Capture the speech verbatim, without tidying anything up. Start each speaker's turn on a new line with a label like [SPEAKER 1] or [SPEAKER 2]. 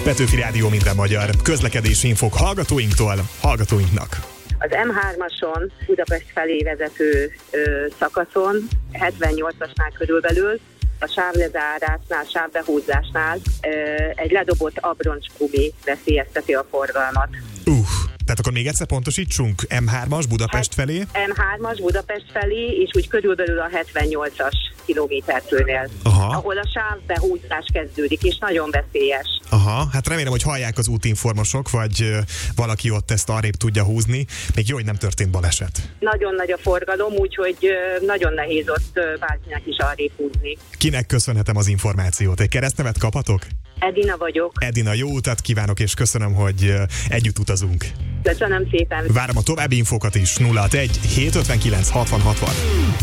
[SPEAKER 1] Petőfi Rádió minden magyar. Közlekedési infók hallgatóinktól, hallgatóinknak.
[SPEAKER 2] Az em hármason Budapest felé vezető ö, szakaszon, hetvennyolcasnál körülbelül, a sávlezárásnál, sávbehúzásnál ö, egy ledobott abroncsgumi veszélyezteti a forgalmat.
[SPEAKER 1] Uh, tehát akkor még egyszer pontosítsunk, em hármas Budapest felé?
[SPEAKER 2] em hármas Budapest felé, és úgy körülbelül a hetvennyolcas kilométertőnél, ahol a sávbehúzás kezdődik, és nagyon veszélyes.
[SPEAKER 1] Aha, hát remélem, hogy hallják az útinformosok, vagy ö, valaki ott ezt arrébb tudja húzni. Még jó, hogy nem történt baleset.
[SPEAKER 2] Nagyon nagy a forgalom, úgyhogy ö, nagyon nehéz ott ö, bárkinek is arrébb húzni.
[SPEAKER 1] Kinek köszönhetem az információt? Egy keresztnevet kaphatok?
[SPEAKER 2] Edina vagyok.
[SPEAKER 1] Edina, jó utat kívánok, és köszönöm, hogy ö, együtt utazunk.
[SPEAKER 2] Köszönöm szépen.
[SPEAKER 1] Várom a további infókat is. nulla hatvanegy hét ötvenkilenc hatvan hatvan.